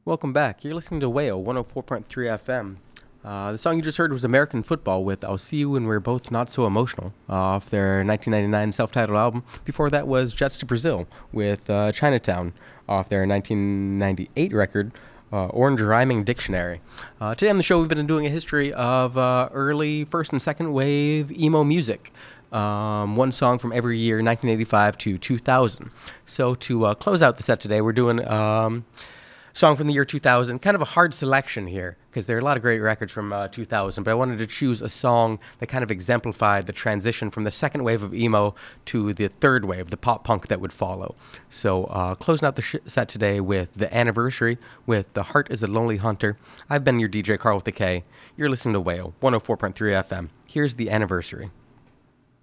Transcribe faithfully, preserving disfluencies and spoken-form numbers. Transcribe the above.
Welcome back. You're listening to Whale one oh four point three F M. Uh, the song you just heard was American Football with I'll See You When We're Both Not So Emotional uh, off their nineteen ninety-nine self-titled album. Before that was Jets to Brazil with uh, Chinatown off their nineteen ninety-eight record, uh, Orange Rhyming Dictionary. Uh, today on the show we've been doing a history of uh, early first and second wave emo music. Um, one song from every year, nineteen eighty-five to two thousand. So to uh, close out the set today, we're doing... Um, Song from the year two thousand, kind of a hard selection here because there are a lot of great records from uh, two thousand, but I wanted to choose a song that kind of exemplified the transition from the second wave of emo to the third wave, the pop punk that would follow. So uh, closing out the sh- set today with The Anniversary with The Heart is a Lonely Hunter. I've been your D J Carl with the K. You're listening to Whale one oh four point three F M. Here's The Anniversary.